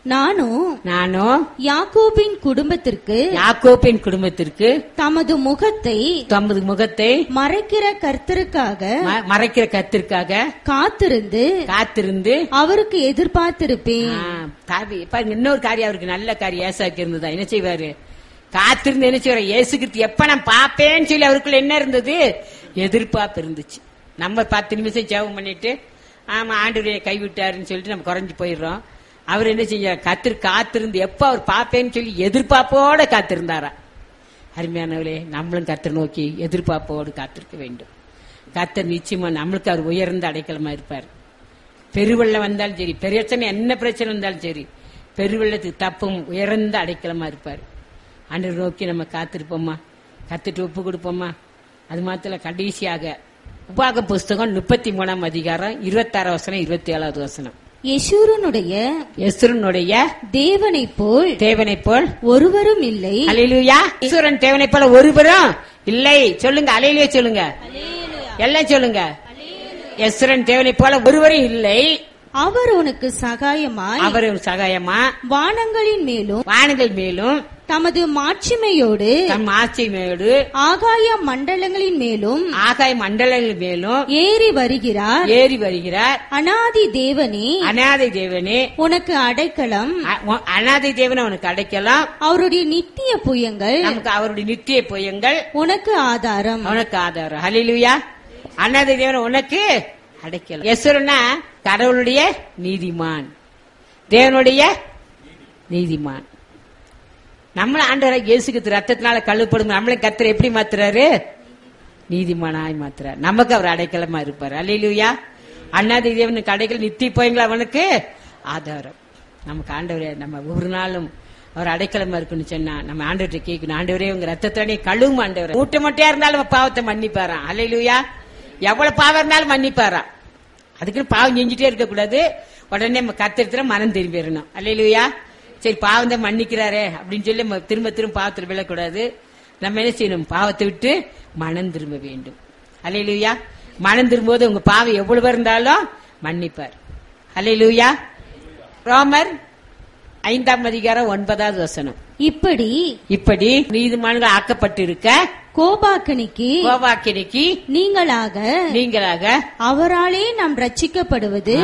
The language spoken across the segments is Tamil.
நானும் யாக்கோபின் குடும்பத்திற்கு தமது முகத்தை மறைக்கிற கர்த்தருக்காக காத்திருந்து அவருக்கு எதிர்பார்த்திருப்பேன். இன்னொரு காரியம் அவருக்கு நல்ல காரியம் ஏசாக்கு இருந்ததா, என்ன செய்வாரு? காத்திருந்து என்ன செய்வாரு? இயேசு கிறிஸ்து எப்ப நான் பாப்பேன்னு சொல்லி அவருக்குள்ள என்ன இருந்தது? எதிர்பார்ப்பு இருந்துச்சு. நம்ம 10 நிமிஷம் ஜெபம் பண்ணிட்டு ஆமா ஆண்டவரே கைவிட்டாருன்னு சொல்லிட்டு நம்ம குறைஞ்சு போயிடுறோம். அவர் என்ன செஞ்சார்? காத்திருந்து எப்ப அவர் பாப்பேன்னு சொல்லி எதிர்பார்ப்போட காத்திருந்தாரா. அருமையானவர்களே, நம்மளும் கர்த்தர் நோக்கி எதிர்பார்ப்போடு காத்திருக்க வேண்டும். கர்த்தர் நிச்சயமா நம்மளுக்கு அவர் உயர்ந்த அடைக்கலமா இருப்பார். பெருவெள்ளம் வந்தாலும் சரி, பிரச்சனை என்ன பிரச்சனை வந்தாலும் சரி, பெருவெள்ளத்துக்கு தப்பும் உயர்ந்த அடைக்கலமா இருப்பார். ஆண்டவர் நோக்கி நம்ம காத்திருப்போமா, கத்துட்டு ஒப்பு கொடுப்போமா. அது மாத்திரம் கடைசியாக உபாகம புஸ்தகம் 33ஆம் அதிகாரம் 26 வசனம் 27வது வசனம். யெஷூரனுடைய தேவனைப் போல் ஒருவரும் இல்லை. அல்லேலூயா. யெஷூரன் தேவனைப் போல ஒருவரும் இல்லை. சொல்லுங்க, அல்லேலூயா சொல்லுங்க, எல்லாம் சொல்லுங்க. யெஷூரன் தேவனைப் போல ஒருவரும் இல்லை. அவர் உனக்கு சகாயமா வானங்களின் மேலும் தமது மாட்சிமையோடு ஆகாய மண்டலங்களின் மேலும் ஏறி வருகிறார். அநாதி தேவனே உனக்கு அடைக்கலம். உனக்கு அடைக்கலம். அவருடைய நித்திய புயங்கள் உனக்கு ஆதாரம். ஹல்லேலூயா. அநாதி தேவன் உனக்கு அடைக்கலம். யெஷூரனா கடவுளுடைய நீதிமான், தேவனுடைய நீதிமான். நம்மள ஆண்டவராகிய இயேசு கிறிஸ்து ரத்தத்தினால கழுவப்படும் நம்மளை கர்த்தர் எப்படி மாத்துறாரு? நீதிமானாய் மாத்துறாரு. நமக்கு அவர் அடைக்கலமா இருப்பார். அல்லேலூயா. அண்ணாதி தேவனுக்கு அடைக்கலம், நித்திய போயங்களா அவனுக்கு ஆதாரம். நமக்கு ஆண்டவரே நம்ம ஒவ்வொரு நாளும் அவர் அடைக்கலமா இருக்குன்னு சொன்னா நம்ம ஆண்டவர்கிட்ட கேட்கணும். ஆண்டவரே உங்க ரத்தத்தானே கழுவும் ஆண்டவரே. மூட்டையா இருந்தாலும் பாவத்தை மன்னிப்பாராம். அல்லேலூயா. எவ்வளவு பாவம் இருந்தாலும் மன்னிப்பாராம். அதுக்குன்னு பாவம் செஞ்சுட்டே இருக்க கூடாது. உடனே நம்ம கர்த்தர் மனம் திரும்பிடணும். அல்லேலூயா. சரி, பாவம் தான் மன்னிக்கிறாரே அப்படின்னு சொல்லி திரும்ப பாவத்தில் விழக்கூடாது. நம்ம என்ன செய்யணும்? பாவத்தை விட்டு மனம் திரும்ப வேண்டும். அல்லேலூயா. மனம் திரும்பும்போது உங்க பாவம் எவ்வளவு இருந்தாலும் மன்னிப்பார். அல்லேலூயா. ரோமர் 5ஆம் அதிகாரம் 9வது வசனம். இப்படி நீதிமான்கள் ஆக்கப்பட்டிருக்க கோபாக்கினிக்கு நீங்களாக அவராலே நாம் ரட்சிக்கப்படுவது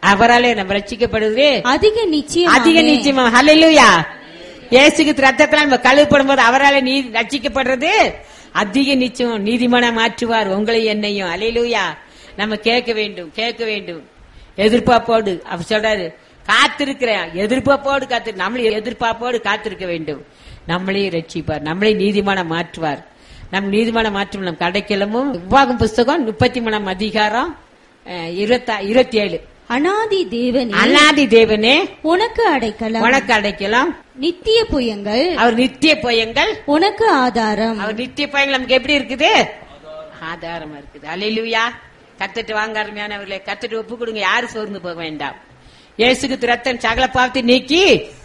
அதிக நிச்சயம். ஹல்லேலூயா. இயேசுக்கு ரத்தத்தால் நம்ம கழுவப்படும் போது அவராலே ரட்சிக்கப்படுறது அதிக நிச்சயம். நீதிமான மாற்றுவார் உங்களை என்னையும். ஹல்லேலூயா. நம்ம கேட்க வேண்டும் எதிர்பார்ப்போடு. அவர் சொல்றாரு காத்திருக்கிறேன், எதிர்பார்ப்போடு நம்மளே எதிர்பார்ப்போடு காத்திருக்க வேண்டும். நம்மளே ரட்சிப்பார், நம்மளே நீதிமான மாற்றுவார். நம் நீதிமான மாற்றம் நம் அடைக்கலமும். உபாகம புஸ்தகம் 33ஆம் அதிகாரம் 27. அநாதி தேவனே உனக்கு அடைக்கலம். நித்திய புயங்கள் உனக்கு ஆதாரம். அவர் நித்திய புயங்கள் நமக்கு எப்படி இருக்குது? ஆதாரமா இருக்குது. அல்லேலூயா. கத்துட்டு வாங்க அருமையானவர்களே, கத்துட்டு ஒப்பு கொடுங்க. யாரும் சோர்ந்து போக வேண்டாம். இயேசுக்கு ரத்தம் சகல பாவத்தை நீக்கி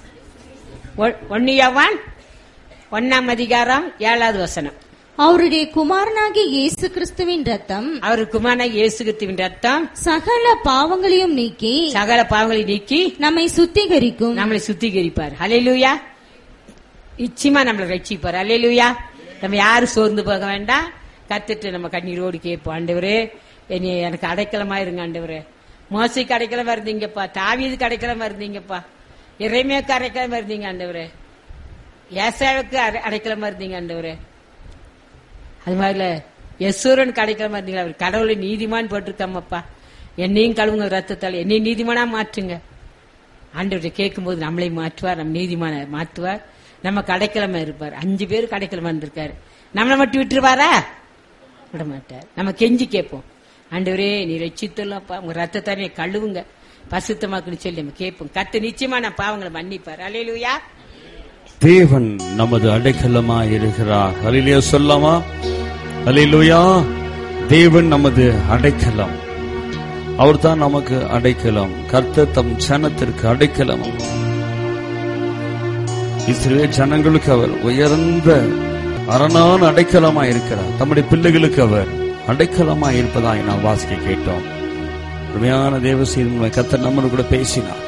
1 யோவான் 1ஆம் அதிகாரம் 7வது வசனம். அவருடைய குமாரனாகிய இயேசு கிறிஸ்துவின் ரத்தம் சகல பாவங்களையும் நீக்கி நம்மை சுத்திகரிப்பார். ஹல்லேலூயா. நிச்சயமா நம்மளை ரட்சிப்பார். ஹல்லேலூயா. நம்ம யாரும் சோர்ந்து போக வேண்டாம். கத்துட்டு நம்ம கண்ணீரோடு கேட்போம். ஆண்டவரே எனக்கு அடைக்கலமா இருங்க. ஆண்டவரே மோசைக்கு அடைக்கலமா இருந்தீங்கப்பா, தாவீதுக்கு அடைக்கலமா இருந்தீங்கப்பா, எரேமியாவுக்கு அடைக்கலமா இருந்தீங்க ஆண்டவரே, ஏசாயாவுக்கு அடைக்கலமா இருந்தீங்க ஆண்டவரே. அது மாதிரி யெஷூரனுக்கு அடைக்கலமா இருந்தீங்களா? அவர் கடவுளை நீதிமான் போட்டிருக்காமப்பா, என்னையும் கழுவுங்க ரத்தத்தால், என்னையும் நீதிமானா மாற்றுங்க. ஆண்டவரை கேட்கும் போது நம்மளை மாற்றுவார், நம்ம நீதிமான மாற்றுவார், நம்ம அடைக்கலமா இருப்பார். 5 பேருக்கு அடைக்கலமா இருந்திருக்காரு. நம்மளை மட்டும் விட்டுருவாரா? விட மாட்டார். நம்ம கெஞ்சி கேட்போம், ஆண்டவரே நீ ரட்சித்துள்ளப்பா, உங்க ரத்தத்தானே கழுவுங்க, பரிசுத்தமாக்குன்னு சொல்லி நம்ம கேட்போம். கர்த்தர் நிச்சயமா நம்ம பாவங்களை மன்னிப்பார். அல்லேலூயா. தேவன் நமது அடைக்கலமா இருக்கிறார். அல்லேலூயா சொல்லாமா? அல்லேலூயா. தேவன் நமது அடைக்கலம், அவர் தான் நமக்கு அடைக்கலம். கர்த்தர் தம் ஜனத்திற்கு அடைக்கலம். இஸ்ரவேல் ஜனங்களுக்கு அவர் உயர்ந்த அரணான அடைக்கலமா இருக்கிறார். தம்முடைய பிள்ளைகளுக்கு அவர் அடைக்கலமா இருப்பதாய் நாம் வாசிக்க கேட்டோம். உண்மையான தேவ செய்தி கர்த்தர் நம்மோடு கூட பேசினார்.